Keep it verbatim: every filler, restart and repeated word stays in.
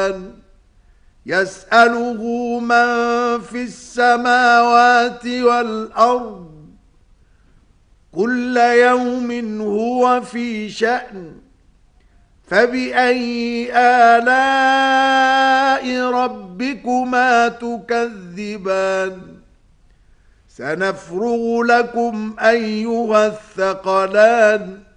تكذبان يسأله من في السماوات والأرض كل يوم هو في شأن فبأي آلاء ربكما تكذبان سنفرغ لكم أيها الثقلان